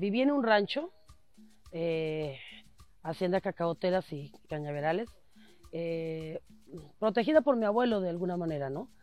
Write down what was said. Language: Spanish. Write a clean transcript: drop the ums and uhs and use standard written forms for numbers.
Viví en un rancho, hacienda cacaoteras y cañaverales, protegida por mi abuelo de alguna manera, ¿no?